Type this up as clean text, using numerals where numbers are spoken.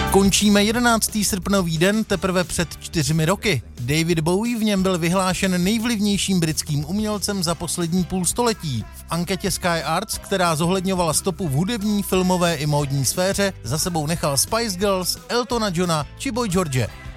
Končíme 11. srpnový den teprve před 4 roky. David Bowie v něm byl vyhlášen nejvlivnějším britským umělcem za poslední půlstoletí. V anketě Sky Arts, která zohledňovala stopu v hudební, filmové i módní sféře, za sebou nechal Spice Girls, Eltona Johna či Boy George.